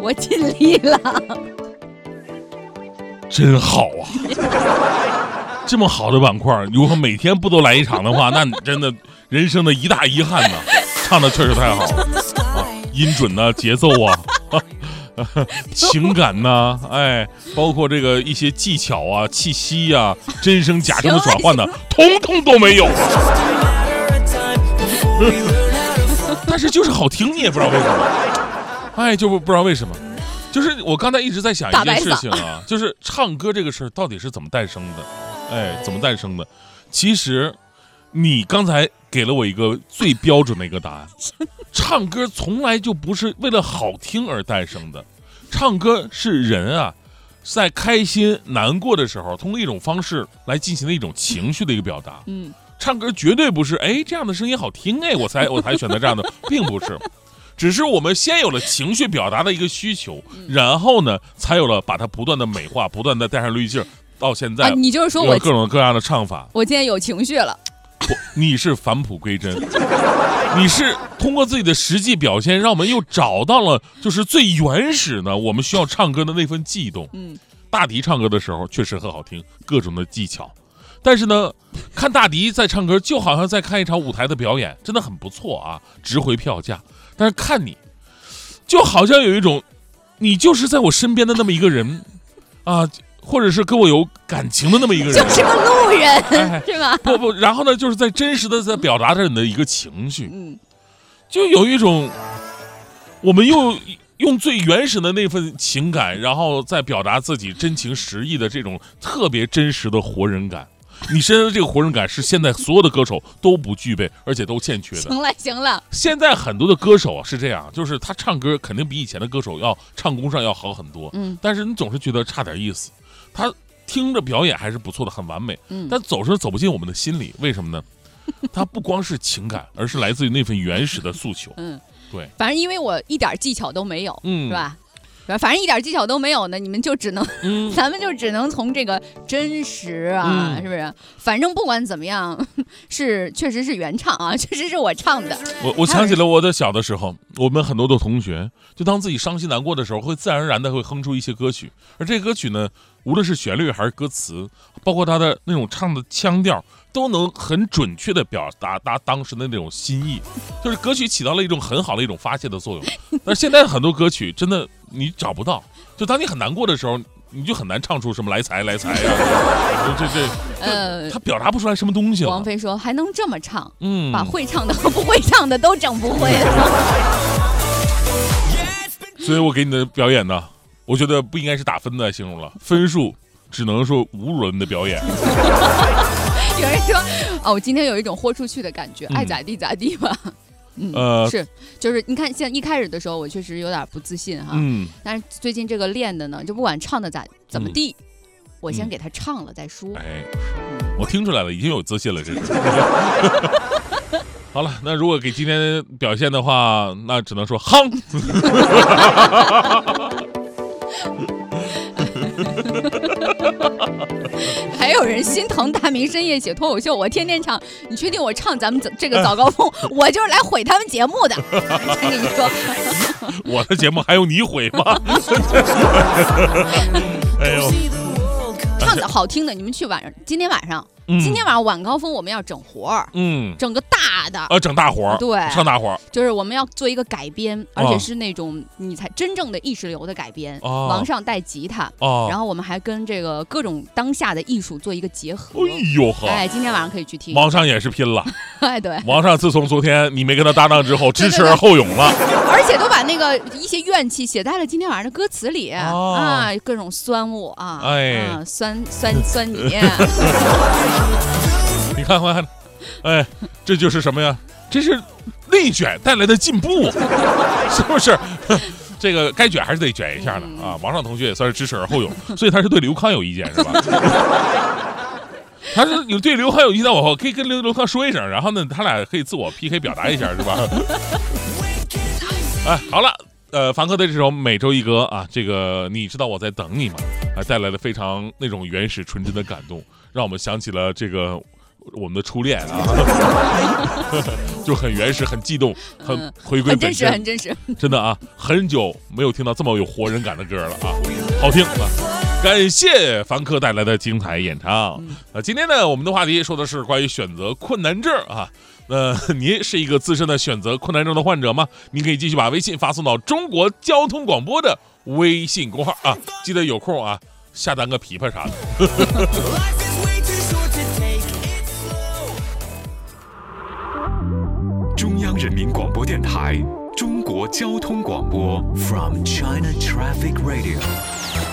我尽力了。 真好啊！这么好的板块，如果每天不都来一场的话，那你真的人生的一大遗憾呢。唱的确实太好了啊，音准呢、节奏啊。情感呐、哎，包括这个一些技巧啊、气息啊、真声假声的转换呢，统统都没有。但是就是好听，你也不知道为什么。哎，就不知道为什么。就是我刚才一直在想一件事情啊，就是唱歌这个事儿到底是怎么诞生的？哎，怎么诞生的？其实你刚才给了我一个最标准的一个答案。唱歌从来就不是为了好听而诞生的，唱歌是人啊，在开心难过的时候，通过一种方式来进行的一种情绪的一个表达。唱歌绝对不是这样的声音好听我才选择这样的，并不是，只是我们先有了情绪表达的一个需求，然后呢，才有了把它不断的美化，不断的带上滤镜，到现在你就是说我各种各样的唱法。 我今天有情绪了。 不，你是返璞归真，你是通过自己的实际表现，让我们又找到了就是最原始的我们需要唱歌的那份悸动。大迪唱歌的时候确实很好听，各种的技巧，但是呢，看大迪在唱歌就好像在看一场舞台的表演，真的很不错啊，值回票价。但是看你，就好像有一种，你就是在我身边的那么一个人啊。或者是跟我有感情的那么一个人， 就是个路人，是吧？ 不，然后呢，就是在真实的在表达着你的一个情绪，就有一种，我们又用最原始的那份情感，然后再表达自己真情实意的这种特别真实的活人感。你身上的这个活人感是现在所有的歌手都不具备，而且都欠缺的。 行了， 现在很多的歌手是这样，就是他唱歌肯定比以前的歌手要唱功上要好很多，但是你总是觉得差点意思。他听着表演还是不错的，很完美，但走不进我们的心里，为什么呢？他不光是情感，而是来自于那份原始的诉求。对， 反正因为我一点技巧都没有，是吧？反正一点技巧都没有呢，你们就只能，咱们就只能从这个真实啊，是不是？反正不管怎么样，确实是原唱啊，确实是我唱的。 我想起了我的小的时候，我们很多的同学，就当自己伤心难过的时候，会自然而然的会哼出一些歌曲，而这个歌曲呢，无论是旋律还是歌词，包括他的那种唱的腔调，都能很准确的表达当时的那种心意，就是歌曲起到了一种很好的一种发泄的作用。但是现在很多歌曲真的你找不到，就当你很难过的时候，你就很难唱出什么来财啊，他表达不出来什么东西了。 王菲说还能这么唱，把会唱的和不会唱的都整不会了。 所以我给你的表演呢，我觉得不应该是打分的形容了，分数只能说侮辱了你的表演。 有人说我今天有一种豁出去的感觉，爱咋地咋地吧。是，就是你看，现在一开始的时候，我确实有点不自信哈。但是最近这个练的呢，就不管唱的怎么地，我先给他唱了再说。 我听出来了，已经有自信了，这是。好了，那如果给今天表现的话，那只能说夯。 还有人心疼大明深夜写脱口秀，我天天唱，你确定我唱咱们这个早高峰，我就是来毁他们节目的。先跟你说， 我的节目还用你毁吗？哎呦， 唱的好听的，你们去今天晚上晚高峰我们要整活儿，整个大的， 整大活儿， 对， 上大活儿， 就是我们要做一个改编，而且是那种你才真正的意识流的改编，王上带吉他，然后我们还跟这个各种当下的艺术做一个结合。 哎呦呵， 今天晚上可以去听。 王上也是拼了， 对， 王上自从昨天你没跟他搭档之后，知耻而后勇了， 而且都把那个一些怨气写在了今天晚上的歌词里各种酸我酸你。 你看，这就是什么呀？这是内卷带来的进步，是不是？这个该卷还是得卷一下的啊！王上同学也算是知耻而后勇，所以他是对刘康有意见，是吧？他是有对刘康有意见，我可以跟刘康说一声，然后呢，他俩可以自我 PK 表达一下，是吧？好了，凡客的这首每周一歌啊，这个你知道我在等你吗？带来了非常那种原始纯真的感动，让我们想起了这个我们的初恋啊。 就很原始，很悸动，很回归本身， 很真实， 真的啊，很久没有听到这么有活人感的歌了啊，好听啊！感谢凡客带来的精彩演唱。今天呢，我们的话题说的是关于选择困难症啊。您是一个自身的选择困难症的患者吗？您可以继续把微信发送到中国交通广播的微信公号啊，记得有空啊下单个琵琶啥的。 中央人民广播电台中国交通广播 From China Traffic Radio。